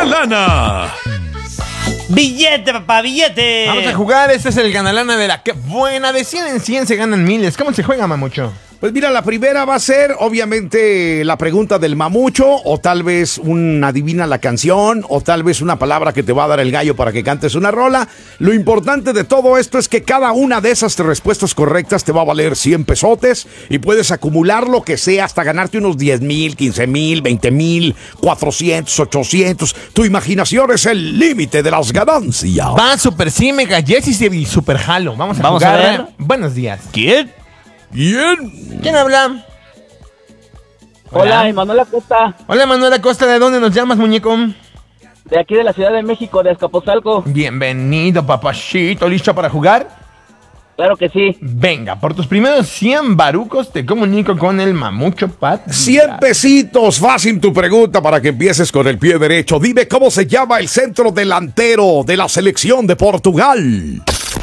Lana. ¡Billete, papá, billete! Vamos a jugar, este es el Ganalana de la que buena. De 100 en 100 se ganan miles. ¿Cómo se juega, Mamucho? Pues mira, la primera va a ser obviamente la pregunta del mamucho, o tal vez un adivina la canción, o tal vez una palabra que te va a dar el gallo para que cantes una rola. Lo importante de todo esto es que cada una de esas respuestas correctas te va a valer 100 pesotes y puedes acumular lo que sea hasta ganarte unos 10,000, 15,000, 20,000, 400, 800. Tu imaginación es el límite de las ganancias. Va Super sí, Mega Yes y Super Halo. Vamos a jugar. A ver. Buenos días. ¿Quién? Bien. ¿Quién habla? Hola, Emanuel Acosta, Hola, Manuel Acosta. ¿De dónde nos llamas, muñeco? de aquí de la Ciudad de México, de Azcapotzalco. Bienvenido, papachito. ¿Listo para jugar? Claro que sí. Venga, por tus primeros 100 barucos te comunico con el Mamucho Pat. 100 pesitos, fácil tu pregunta para que empieces con el pie derecho. Dime cómo se llama el centro delantero de la selección de Portugal.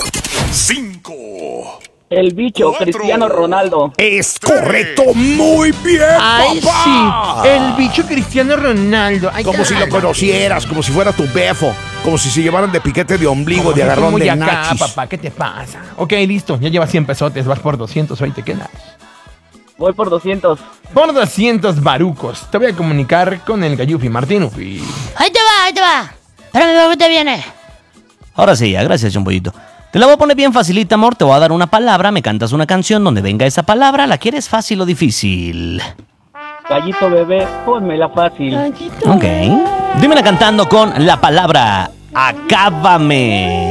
5. El bicho, 4. Cristiano Ronaldo. Es correcto, muy bien, Ay, papá. sí, el bicho Cristiano Ronaldo. Ay, Como si lo caramba. conocieras, como si fuera tu befo, como si se llevaran de piquete de ombligo, Como de si agarrón muy de acá, nachis. papá, ¿qué te pasa? Ok, listo, ya llevas 100 pesotes, vas por 200, hoy te quedas. Voy por 200. Por 200 barucos, te voy a comunicar con el Gayufi Martinufi. Ahí te va. Espérame, luego te viene. Ahora sí, ya, gracias, Chompollito. Te la voy a poner bien facilita, amor. Te voy a dar una palabra, me cantas una canción donde venga esa palabra. ¿La quieres fácil o difícil? Gallito bebé, pónmela fácil. Ok. Dímela cantando con la palabra Acábame.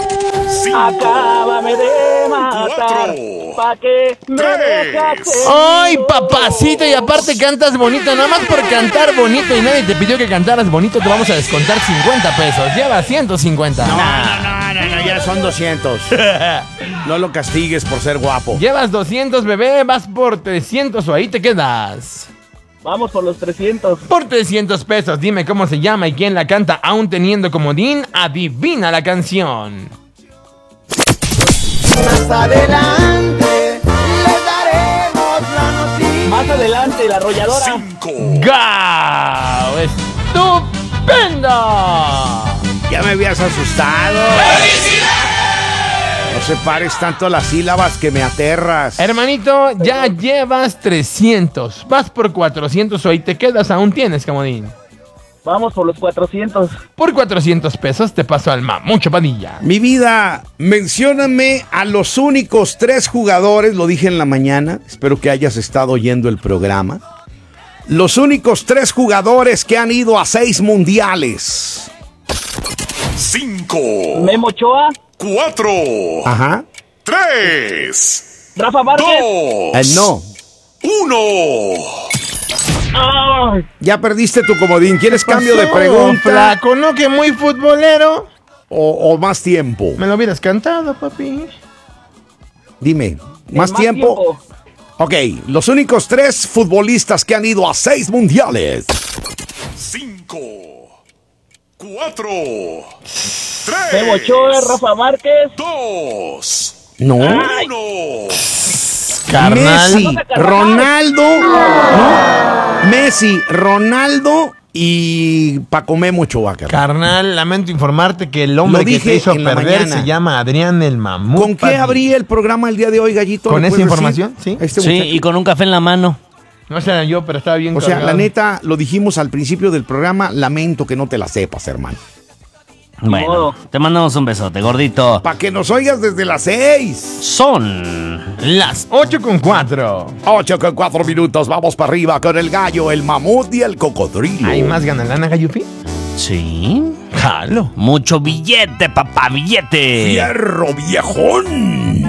Acábame de matar, pa' que me dejaste. ¡Ay, papacito! Y aparte cantas bonito, nada más por cantar bonito y nadie te pidió que cantaras bonito, te vamos a descontar 50 pesos. Lleva 150. No, ya son 200. No lo castigues por ser guapo. Llevas 200, bebé, vas por 300 o ahí te quedas. Vamos por los 300. Por 300 pesos, dime cómo se llama y quién la canta, aún teniendo comodín, adivina la canción. Más adelante les daremos la noticia. Más adelante, la arrolladora. ¡Gau! ¡Estupendo! Ya me habías asustado. No separes tanto las sílabas que me aterras. Hermanito, ya llevas 300. Vas por 400 o ahí te quedas, aún tienes comodín. Vamos por los 400. Por 400 pesos te paso al Mamucho Padilla. Mi vida, mencióname a los únicos 3 jugadores, lo dije en la mañana, espero que hayas estado oyendo el programa. Los únicos 3 jugadores que han ido a 6 mundiales. 5. Memo Ochoa, 4. Ajá. 3. Rafa Márquez. No. 1. Ay, Ya perdiste tu comodín. ¿Quieres cambio de Pasó, pregunta flaco, ¿no? Que muy futbolero. o más tiempo? Me lo hubieras cantado, papi. Dime, ¿más tiempo? Ok, los únicos 3 futbolistas que han ido a 6 mundiales. 5. 4. 3. Memo Ochoa, Rafa Márquez. 2. No. Ay. 1. Carnal. Messi, Ronaldo. ¿No? Messi, Ronaldo y Paco Memo Ochoa. Carnal, lamento informarte que el hombre Lo que dije te hizo en la perder mañana. se llama Adrián el Mamut. ¿Con qué Padilla. abrí el programa el día de hoy, Gallito? ¿Con ¿Me esa puedes información? decir? Sí. Este Sí, muchacho. y con un café en la mano. No sé yo, pero estaba bien O sea, cargado. la neta, lo dijimos al principio del programa, lamento que no te la sepas, hermano. Bueno, modo. te mandamos un besote, gordito. Para que nos oigas desde las 6. Son Las 8:04. 8:04, vamos para arriba con el gallo, el mamut y el cocodrilo. ¿Hay más ganalana, Gayufi? Sí. Jalo. Mucho billete, papá, billete. Fierro viejón.